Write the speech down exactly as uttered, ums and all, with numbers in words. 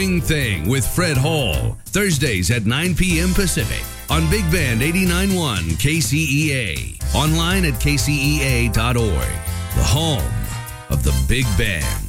Swing Thing with Fred Hall, Thursdays at nine p.m. Pacific on Big Band eighty-nine point one K C E A. Online at K C E A dot org, the home of the Big Band.